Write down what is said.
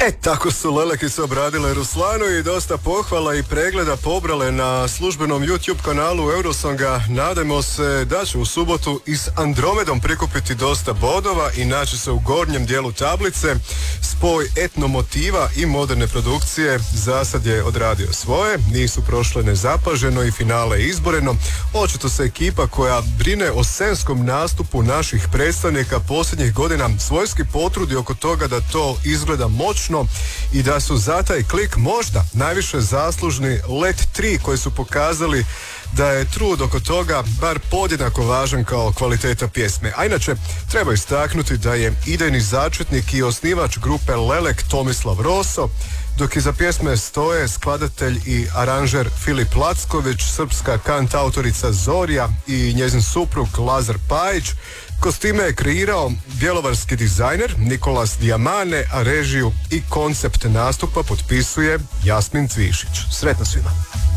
Tako su Lelekice obradile Ruslanu i dosta pohvala i pregleda pobrale na službenom YouTube kanalu Eurosonga. Nadajmo se da će u subotu i s Andromedom prikupiti dosta bodova i naći se u gornjem dijelu tablice. Spoj etno motiva i moderne produkcije zasad je odradio svoje, nisu prošle nezapaženo i finale izboreno. Očito se ekipa koja brine o scenskom nastupu naših predstavnika posljednjih godina svojski potrudi oko toga da to izgleda moćno i da su za taj klik možda najviše zaslužni Let 3 koji su pokazali da je trud oko toga bar podjednako važan kao kvaliteta pjesme. A inače, treba istaknuti da je idejni začetnik i osnivač grupe Lelek Tomislav Roso, dok iza pjesme stoje skladatelj i aranžer Filip Lacković, srpska kantautorica Zorija i njezin suprug Lazar Pajić. Kostime je kreirao bjelovarski dizajner Nikolas Dijamane, a režiju i koncept nastupa potpisuje Jasmin Cvišić. Sretno svima!